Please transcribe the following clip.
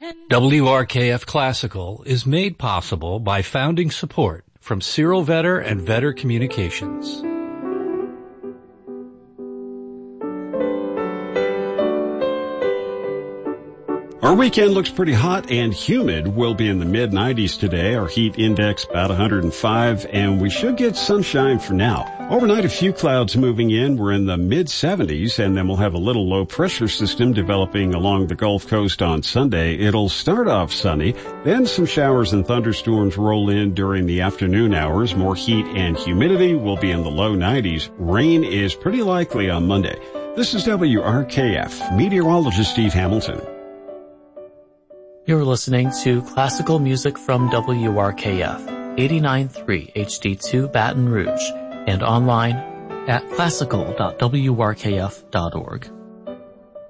WRKF Classical is made possible by founding support from Cyril Vetter and Vetter Communications. Our weekend looks pretty hot and humid. We'll be in the mid-90s today. Our heat index about 105, and we should get sunshine for now. Overnight, a few clouds moving in. We're in the mid-70s, and then we'll have a little low-pressure system developing along the Gulf Coast on Sunday. It'll start off sunny, then some showers and thunderstorms roll in during the afternoon hours. More heat and humidity will be in the low 90s. Rain is pretty likely on Monday. This is WRKF. Meteorologist Steve Hamilton. You're listening to classical music from WRKF, 89.3 HD2 Baton Rouge, and online at classical.wrkf.org.